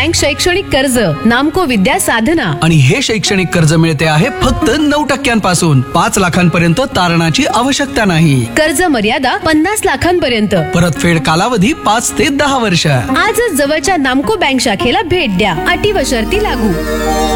Bank शैक्षणिक कर्ज, नामको विद्या साधना. आणि हे शैक्षणिक कर्ज मिळते आहे फक्त 9% 5 लाखांपर्यंत तारणाची आवश्यकता नाही. कर्ज मर्यादा 50 लाखांपर्यंत. परतफेड कालावधी 5 ते 10 वर्ष. आजच जवळच्या नामको बँक शाखेला भेट द्या. अटी व शर्ती लागू.